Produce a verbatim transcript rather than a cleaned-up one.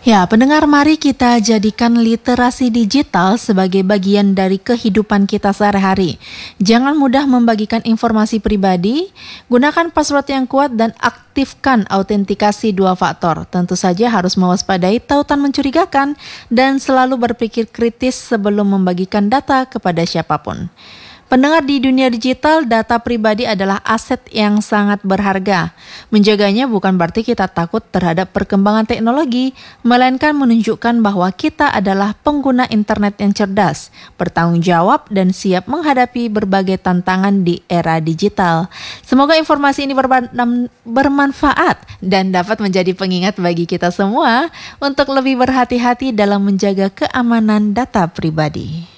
Ya, pendengar, mari kita jadikan literasi digital sebagai bagian dari kehidupan kita sehari-hari. Jangan mudah membagikan informasi pribadi, gunakan password yang kuat dan aktifkan autentikasi dua faktor. Tentu saja harus mewaspadai tautan mencurigakan dan selalu berpikir kritis sebelum membagikan data kepada siapapun. Pendengar, di dunia digital, data pribadi adalah aset yang sangat berharga. Menjaganya bukan berarti kita takut terhadap perkembangan teknologi, melainkan menunjukkan bahwa kita adalah pengguna internet yang cerdas, bertanggung jawab, dan siap menghadapi berbagai tantangan di era digital. Semoga informasi ini bermanfaat dan dapat menjadi pengingat bagi kita semua untuk lebih berhati-hati dalam menjaga keamanan data pribadi.